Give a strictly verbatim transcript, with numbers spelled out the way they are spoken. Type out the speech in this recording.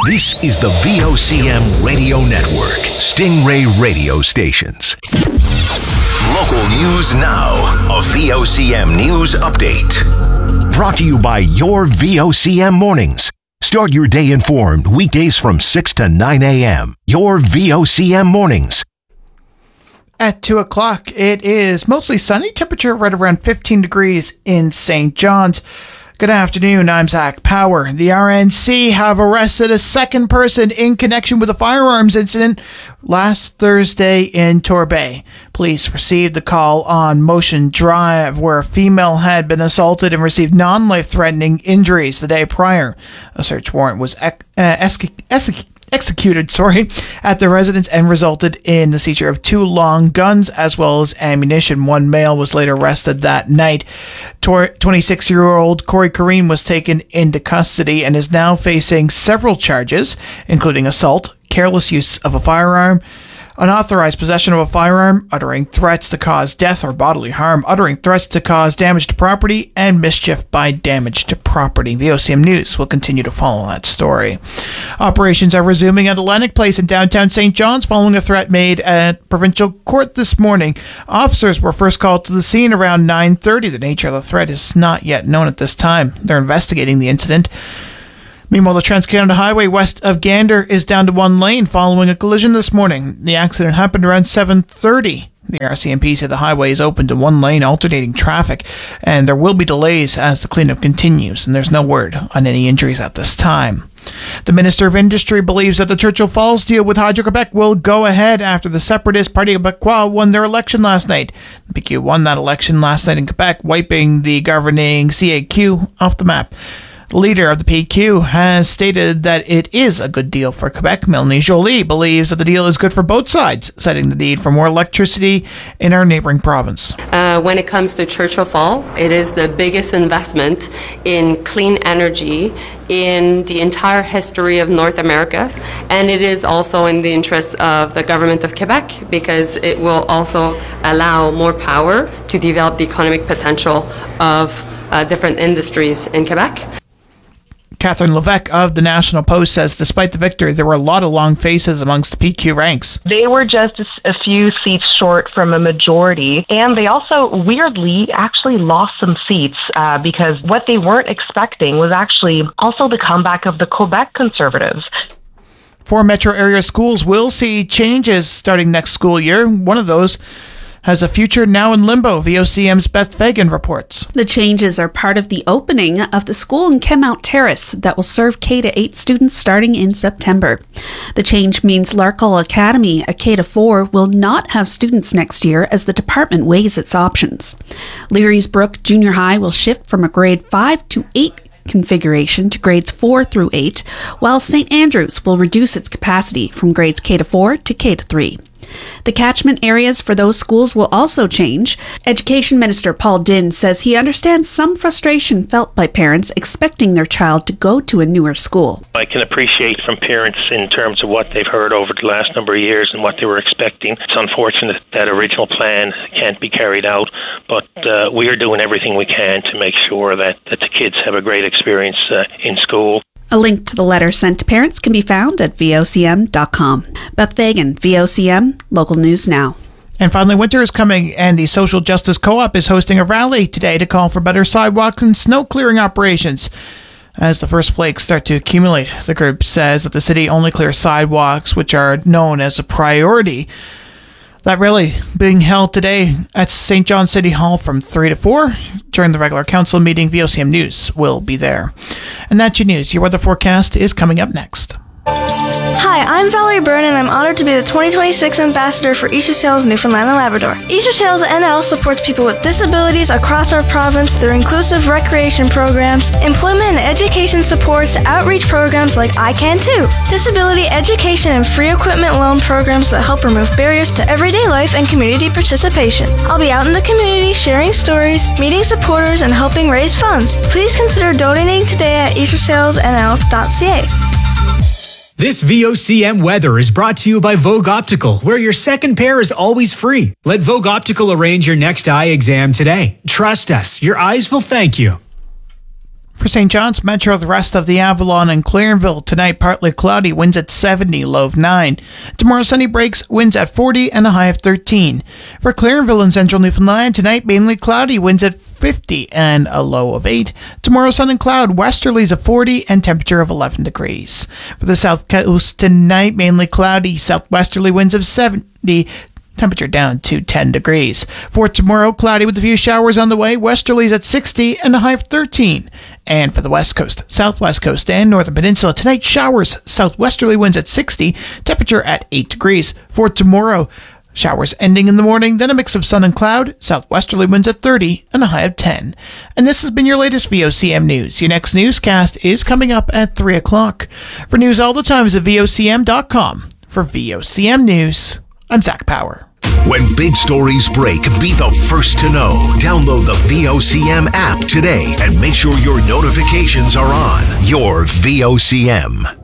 This is the V O C M Radio Network, Stingray Radio Stations. Local news now, a V O C M news update. Brought to you by your V O C M mornings. Start your day informed weekdays from six to nine a.m. Your V O C M mornings. At two o'clock, it is mostly sunny, temperature right around fifteen degrees in Saint John's. Good afternoon, I'm Zach Power. The R N C have arrested a second person in connection with a firearms incident last Thursday in Torbay. Police received the call on Motion Drive where a female had been assaulted and received non-life-threatening injuries the day prior. A search warrant was ec- uh, esca- esca- executed sorry, at the residence and resulted in the seizure of two long guns as well as ammunition. One male was later arrested that night. twenty-six-year-old Corey Kareem was taken into custody and is now facing several charges, including assault, careless use of a firearm, unauthorized possession of a firearm, uttering threats to cause death or bodily harm, uttering threats to cause damage to property, and mischief by damage to property. V O C M News will continue to follow that story. Operations are resuming at Atlantic Place in downtown Saint John's following a threat made at Provincial Court this morning. Officers were first called to the scene around nine thirty. The nature of the threat is not yet known at this time. They're investigating the incident. Meanwhile, the Trans-Canada Highway west of Gander is down to one lane following a collision this morning. The accident happened around seven thirty. The R C M P said the highway is open to one lane alternating traffic, and there will be delays as the cleanup continues, and there's no word on any injuries at this time. The Minister of Industry believes that the Churchill Falls deal with Hydro-Quebec will go ahead after the separatist Parti Québécois won their election last night. The P Q won that election last night in Quebec, wiping the governing C A Q off the map. The leader of the P Q has stated that it is a good deal for Quebec. Melanie Joly believes that the deal is good for both sides, citing the need for more electricity in our neighboring province. Uh, when it comes to Churchill Fall, it is the biggest investment in clean energy in the entire history of North America, and it is also in the interest of the government of Quebec because it will also allow more power to develop the economic potential of uh, different industries in Quebec. Catherine Levesque of the National Post says despite the victory, there were a lot of long faces amongst the P Q ranks. They were just a, a few seats short from a majority, and they also weirdly actually lost some seats uh, because what they weren't expecting was actually also the comeback of the Quebec Conservatives. Four metro area schools will see changes starting next school year. One of those has a future now in limbo, V O C M's Beth Fagan reports. The changes are part of the opening of the school in Kenmount Terrace that will serve K to eight students starting in September. The change means Larkall Academy, a K to four, will not have students next year as the department weighs its options. Leary's Brook Junior High will shift from a grade five to eight configuration to grades four through eight, while Saint Andrews will reduce its capacity from grades K to four to K to three. The catchment areas for those schools will also change. Education Minister Paul Dinn says he understands some frustration felt by parents expecting their child to go to a newer school. I can appreciate from parents in terms of what they've heard over the last number of years and what they were expecting. It's unfortunate that original plan can't be carried out, but uh, we are doing everything we can to make sure that, that the kids have a great experience uh, in school. A link to the letter sent to parents can be found at V O C M dot com. Beth Fagan, V O C M, Local News Now. And finally, winter is coming, and the Social Justice Co-op is hosting a rally today to call for better sidewalks and snow clearing operations. As the first flakes start to accumulate, the group says that the city only clears sidewalks which are known as a priority. That rally being held today at Saint John City Hall from three to four. During the regular council meeting, V O C M News will be there. And that's your news. Your weather forecast is coming up next. Hi, I'm Valerie Byrne, and I'm honored to be the twenty twenty-six ambassador for Easter Sails Newfoundland and Labrador. Easter Sails N L supports people with disabilities across our province through inclusive recreation programs, employment and education supports, outreach programs like I Can Too, disability education and free equipment loan programs that help remove barriers to everyday life and community participation. I'll be out in the community sharing stories, meeting supporters, and helping raise funds. Please consider donating today at easter sails n l dot c a. This V O C M weather is brought to you by Vogue Optical, where your second pair is always free. Let Vogue Optical arrange your next eye exam today. Trust us, your eyes will thank you. For Saint John's Metro, the rest of the Avalon and Clarenville, tonight partly cloudy, winds at seventy, low of nine. Tomorrow sunny breaks, winds at forty and a high of thirteen. For Clarenville and central Newfoundland, tonight mainly cloudy, winds at fifty and a low of eight. Tomorrow sun and cloud, westerlies of forty and temperature of eleven degrees. For the south coast tonight, mainly cloudy, southwesterly winds of seventy. Temperature down to ten degrees. For tomorrow, cloudy with a few showers on the way, westerlies at sixty and a high of thirteen. And for the west coast, southwest coast, and northern peninsula, tonight showers, southwesterly winds at sixty, temperature at eight degrees. For tomorrow, showers ending in the morning, then a mix of sun and cloud, southwesterly winds at thirty and a high of ten. And this has been your latest V O C M news. Your next newscast is coming up at three o'clock. For news all the time, visit V O C M dot com. For V O C M News, I'm Zach Power. When big stories break, be the first to know. Download the V O C M app today and make sure your notifications are on. Your V O C M.